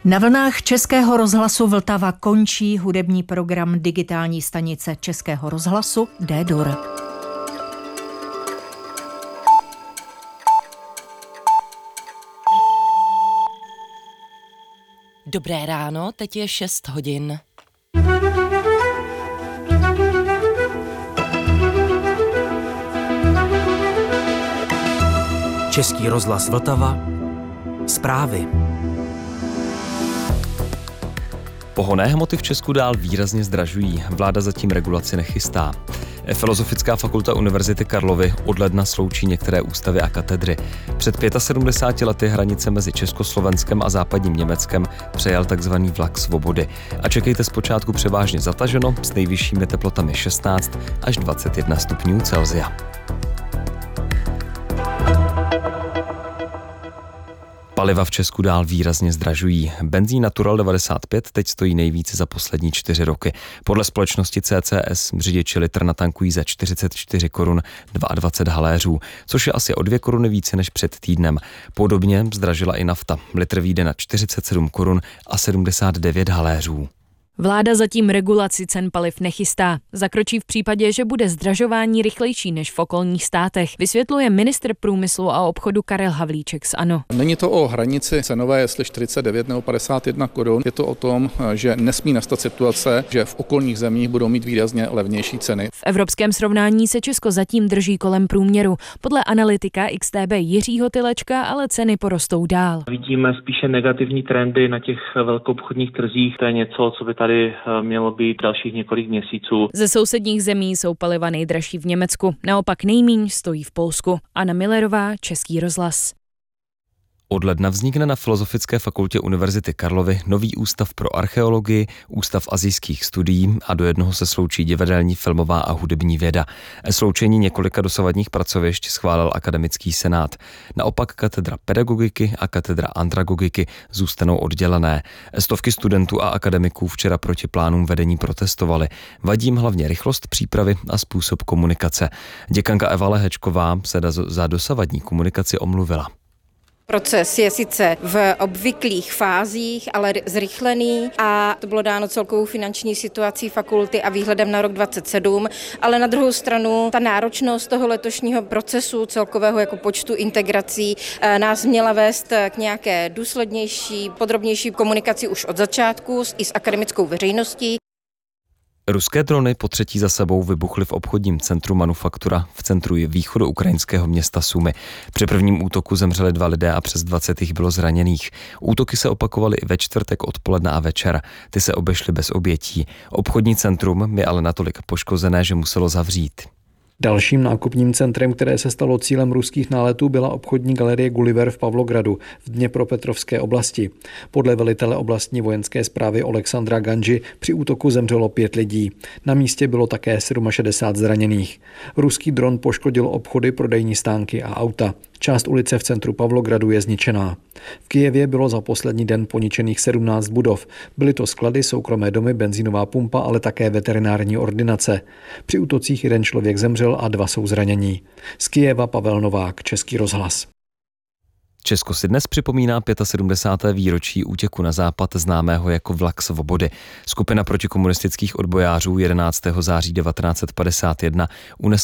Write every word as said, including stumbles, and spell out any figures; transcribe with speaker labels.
Speaker 1: Na vlnách Českého rozhlasu Vltava končí hudební program digitální stanice Českého rozhlasu D-Dur.
Speaker 2: Dobré ráno, teď je šest hodin.
Speaker 3: Český rozhlas Vltava. Zprávy.
Speaker 4: Pohonné hmoty v Česku dál výrazně zdražují. Vláda zatím regulaci nechystá. Filozofická fakulta Univerzity Karlovy od ledna sloučí některé ústavy a katedry. Před sedmdesáti pěti lety hranice mezi Československem a západním Německem přejel takzvaný vlak svobody. A čekejte zpočátku převážně zataženo s nejvyššími teplotami šestnáct až dvacet jedna stupňů Celsia. Paliva v Česku dál výrazně zdražují. Benzín Natural devadesát pět teď stojí nejvíce za poslední čtyři roky. Podle společnosti C C S řidiči litr natankují za čtyřicet čtyři korun dvacet dva haléřů, což je asi o dvě koruny více než před týdnem. Podobně zdražila i nafta. Litr vyjde na čtyřicet sedm korun a sedmdesát devět haléřů.
Speaker 5: Vláda zatím regulaci cen paliv nechystá. Zakročí v případě, že bude zdražování rychlejší než v okolních státech, vysvětluje ministr průmyslu a obchodu Karel Havlíček z ANO.
Speaker 6: Není to o hranici cenové, jestli čtyřicet devět nebo padesát jedna korun. Je to o tom, že nesmí nastat situace, že v okolních zemích budou mít výrazně levnější ceny.
Speaker 5: V evropském srovnání se Česko zatím drží kolem průměru. Podle analytika X T B Jiřího Tylečka ale ceny porostou dál.
Speaker 7: Vidíme spíše negativní trendy na těch velkoobchodních trzích. To je něco, co by tady mělo být dalších několik měsíců.
Speaker 5: Ze sousedních zemí jsou paliva nejdražší v Německu, naopak nejmíň stojí v Polsku. Anna Millerová, Český rozhlas.
Speaker 4: Od ledna vznikne na Filozofické fakultě Univerzity Karlovy nový ústav pro archeologii, ústav asijských studií a do jednoho se sloučí divadelní, filmová a hudební věda. Sloučení několika dosavadních pracovišť schválil akademický senát. Naopak katedra pedagogiky a katedra andragogiky zůstanou oddělené. Stovky studentů a akademiků včera proti plánům vedení protestovali. Vadí jim hlavně rychlost přípravy a způsob komunikace. Děkanka Eva Lehečková se za dosavadní komunikaci omluvila.
Speaker 8: Proces je sice v obvyklých fázích, ale zrychlený a to bylo dáno celkovou finanční situací fakulty a výhledem na rok dvacet sedm, ale na druhou stranu ta náročnost toho letošního procesu celkového jako počtu integrací nás měla vést k nějaké důslednější, podrobnější komunikaci už od začátku i s akademickou veřejností.
Speaker 4: Ruské drony po třetí za sebou vybuchly v obchodním centru Manufaktura v centru východoukrajinského města Sumy. Při prvním útoku zemřeli dva lidé a přes dvacet jich bylo zraněných. Útoky se opakovaly i ve čtvrtek odpoledne a večer. Ty se obešly bez obětí. Obchodní centrum je ale natolik poškozené, že muselo zavřít.
Speaker 9: Dalším nákupním centrem, které se stalo cílem ruských náletů, byla obchodní galerie Gulliver v Pavlogradu v Dněpropetrovské oblasti. Podle velitele oblastní vojenské správy Alexandra Ganži při útoku zemřelo pět lidí. Na místě bylo také šedesát sedm zraněných. Ruský dron poškodil obchody, prodejní stánky a auta. Část ulice v centru Pavlogradu je zničená. V Kyjevě bylo za poslední den poničených sedmnáct budov. Byly to sklady, soukromé domy, benzínová pumpa, ale také veterinární ordinace. Při útocích jeden člověk zemřel a dva jsou zranění. Z Kyjeva Pavel Novák, Český rozhlas.
Speaker 4: Česko si dnes připomíná sedmdesáté páté výročí útěku na západ známého jako vlak svobody. Skupina protikomunistických odbojářů jedenáctého září devatenáct set padesát jedna unesla